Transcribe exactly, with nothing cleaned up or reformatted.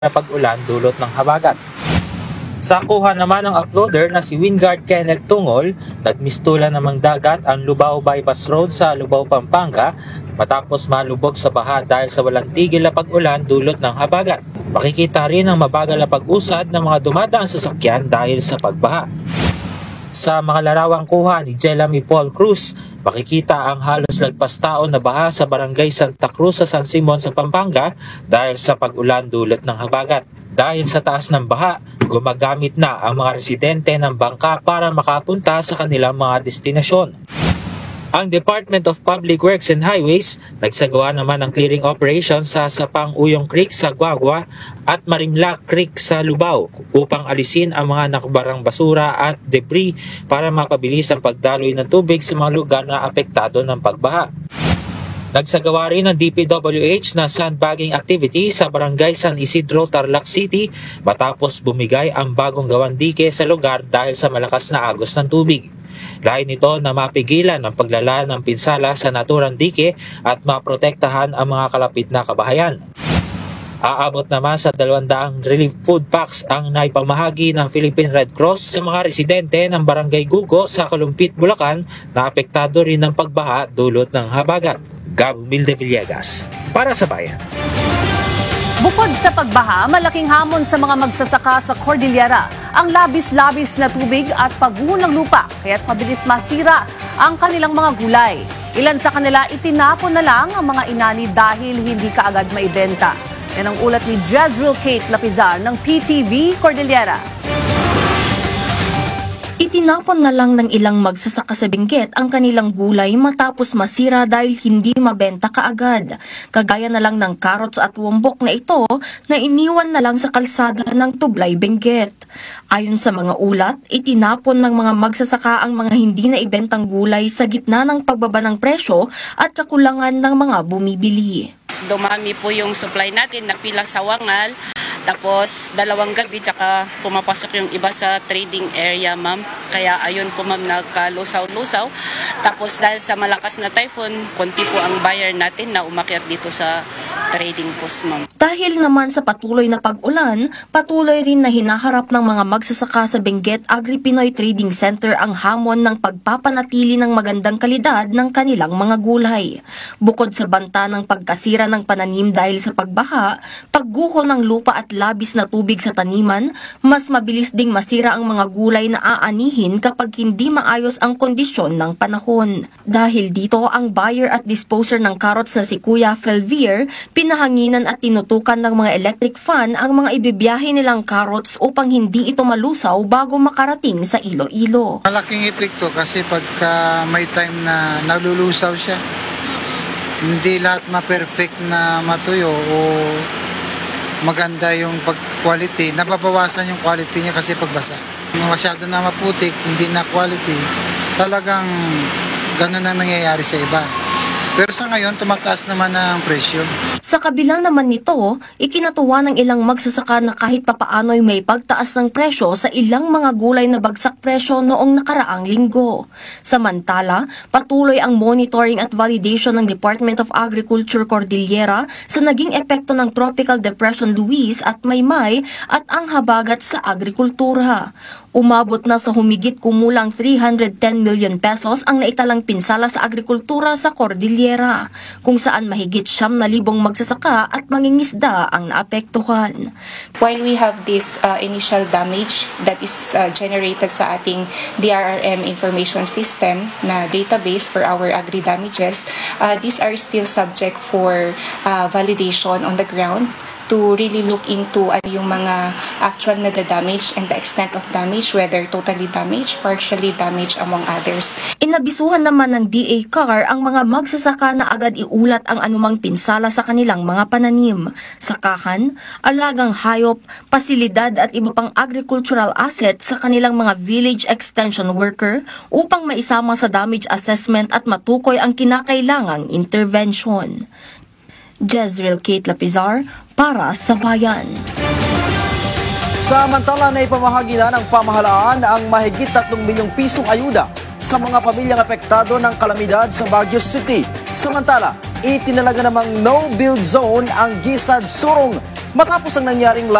na pag-ulan dulot ng habagat. Sa kuha naman ng uploader na si Wingard Kenneth Tungol, nagmistula namang dagat ang Lubao Bypass Road sa Lubao, Pampanga matapos malubog sa baha dahil sa walang tigil na pag-ulan dulot ng habagat. Makikita rin ang mabagal na pag-usad ng mga dumadaang sasakyan dahil sa pagbaha. Sa mga larawang kuha ni Jelamy Paul Cruz, makikita ang halos lagpas tao na baha sa barangay Santa Cruz sa San Simon sa Pampanga dahil sa pag-ulan dulot ng habagat. Dahil sa taas ng baha, gumagamit na ang mga residente ng bangka para makapunta sa kanilang mga destinasyon. Ang Department of Public Works and Highways nagsagawa naman ng clearing operation sa Sapang Uyong Creek sa Guagua at Marimlac Creek sa Lubao upang alisin ang mga nakabarang basura at debris para mapabilis ang pagdaloy ng tubig sa mga lugar na apektado ng pagbaha. Nagsagawa rin ng D P W H na sandbagging activity sa Barangay San Isidro, Tarlac City matapos bumigay ang bagong gawang dike sa lugar dahil sa malakas na agos ng tubig. Lain nito na mapigilan ang paglala ng pinsala sa naturang dike at maprotektahan ang mga kalapit na kabahayan. Aabot naman sa dalawang daang relief food packs ang naipamahagi ng Philippine Red Cross sa mga residente ng Barangay Gugo sa Kalumpit, Bulacan na apektado rin ng pagbaha dulot ng habagat. Gab Milde Villegas para sa Bayan. Bukod sa pagbaha, malaking hamon sa mga magsasaka sa Cordillera ang labis-labis na tubig at pagguho ng lupa, kaya't mabilis masira ang kanilang mga gulay. Ilan sa kanila itinapon na lang ang mga inani dahil hindi kaagad maibenta. Yan ang ulat ni Jezreel Kate Lapizar ng P T V Cordillera. Itinapon na lang ng ilang magsasaka sa Benguet ang kanilang gulay matapos masira dahil hindi mabenta kaagad. Kagaya na lang ng carrots at wombok na ito na iniwan na lang sa kalsada ng Tublay, Benguet. Ayon sa mga ulat, itinapon ng mga magsasaka ang mga hindi na ibentang gulay sa gitna ng pagbaba ng presyo at kakulangan ng mga bumibili. Dumami po yung supply natin na pila sa Wangal. Tapos dalawang gabi tsaka pumapasok yung iba sa trading area, ma'am. Kaya ayun po, ma'am, nagkalusaw-lusaw. Tapos dahil sa malakas na typhoon, konti po ang buyer natin na umakyat dito sa trading post, ma'am. Dahil naman sa patuloy na pag-ulan, patuloy rin na hinaharap ng mga magsasaka sa Benguet Agri-Pinoy Trading Center ang hamon ng pagpapanatili ng magandang kalidad ng kanilang mga gulay. Bukod sa banta ng pagkasira ng pananim dahil sa pagbaha, pagguho ng lupa at labis na tubig sa taniman, mas mabilis ding masira ang mga gulay na aanihin kapag hindi maayos ang kondisyon ng panahon. Dahil dito, ang buyer at disposer ng carrots na si Kuya Felvier, pinahanginan at tinutukan ng mga electric fan ang mga ibibiyahe nilang carrots upang hindi ito malusaw bago makarating sa Iloilo. Malaking epekto kasi pagka may time na nalulusaw siya, hindi lahat ma-perfect na matuyo o maganda yung pag-quality, nababawasan yung quality niya kasi pagbasa. Masyado na maputik, hindi na quality, talagang ganun ang nangyayari sa iba. Pero sa ngayon, tumataas naman ang presyo. Sa kabilang naman nito, ikinatuwa ng ilang magsasaka na kahit papaano'y may pagtaas ng presyo sa ilang mga gulay na bagsak presyo noong nakaraang linggo. Samantala, patuloy ang monitoring at validation ng Department of Agriculture Cordillera sa naging epekto ng Tropical Depression Luis at Maymay at ang habagat sa agrikultura. Umabot na sa humigit kumulang three hundred ten million pesos ang naitalang pinsala sa agrikultura sa Cordillera, kung saan mahigit siyam na libong magsasaka at mangingisda ang naapektuhan. While we have this uh, initial damage that is uh, generated sa ating D R R M information system na database for our agri-damages, uh, these are still subject for uh, validation on the ground to really look into ano yung mga actual na the damage and the extent of damage, whether totally damaged, partially damaged, among others. Inabisuhan naman ng D A C A R ang mga magsasaka na agad iulat ang anumang pinsala sa kanilang mga pananim, sakahan, alagang hayop, pasilidad at iba pang agricultural assets sa kanilang mga village extension worker upang maisama sa damage assessment at matukoy ang kinakailangang intervention. Jezreel Kate Lapizar para sa Bayan. Samantala na ipamahagi na ng pamahalaan ang mahigit tatlong milyong pisong ayuda sa mga pamilyang apektado ng kalamidad sa Baguio City. Samantala, itinalaga namang no-build zone ang Gisad Surong Matapos ang nangyaring